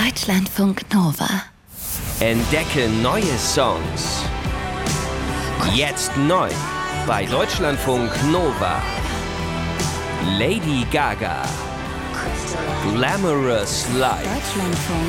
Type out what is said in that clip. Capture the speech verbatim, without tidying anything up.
Deutschlandfunk Nova. Entdecke neue Songs. Jetzt neu bei Deutschlandfunk Nova. Lady Gaga. Glamorous Life. Deutschlandfunk